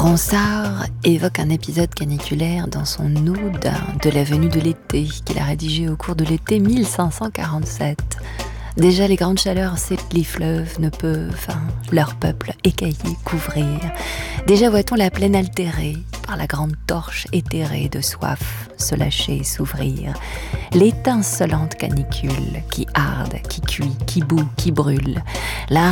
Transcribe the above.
Ronsard évoque un épisode caniculaire dans son ode de la venue de l'été qu'il a rédigé au cours de l'été 1547. Déjà les grandes chaleurs séchent les fleuves ne peuvent leur peuple écaillé couvrir. Déjà voit-on la plaine altérée par la grande torche éthérée de soif se lâcher et s'ouvrir. L'étincelante canicule qui arde, qui cuit, qui bout, qui brûle. La